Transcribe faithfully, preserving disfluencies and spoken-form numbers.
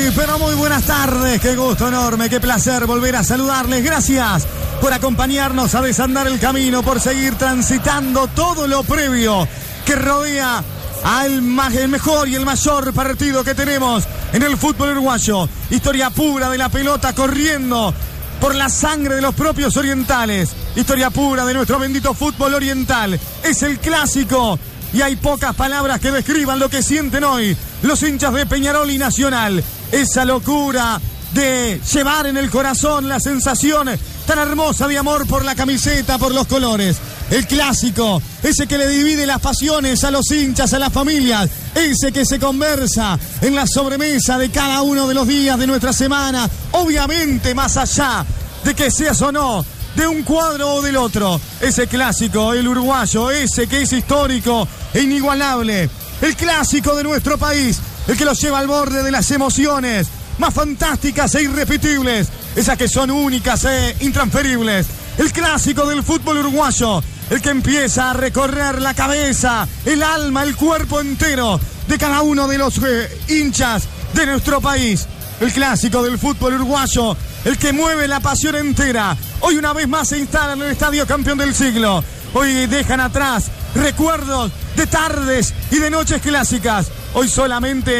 Muy, pero muy buenas tardes. Qué gusto enorme, qué placer volver a saludarles. Gracias por acompañarnos a desandar el camino, por seguir transitando todo lo previo que rodea al más, el mejor y el mayor partido que tenemos en el fútbol uruguayo. Historia pura de la pelota corriendo por la sangre de los propios orientales. Historia pura de nuestro bendito fútbol oriental. Es el clásico y hay pocas palabras que describan lo que sienten hoy los hinchas de Peñarol y Nacional. Esa locura de llevar en el corazón la sensación tan hermosa de amor por la camiseta, por los colores. El clásico, ese que le divide las pasiones a los hinchas, a las familias. Ese que se conversa en la sobremesa de cada uno de los días de nuestra semana. Obviamente, más allá de que seas o no de un cuadro o del otro. Ese clásico, el uruguayo, ese que es histórico e inigualable. El clásico de nuestro país, el que los lleva al borde de las emociones más fantásticas e irrepetibles, esas que son únicas e intransferibles. El clásico del fútbol uruguayo, el que empieza a recorrer la cabeza, el alma, el cuerpo entero de cada uno de los eh, hinchas de nuestro país. El clásico del fútbol uruguayo, el que mueve la pasión entera. Hoy una vez más se instala en el Estadio Campeón del Siglo. Hoy dejan atrás recuerdos de tardes y de noches clásicas. Hoy solamente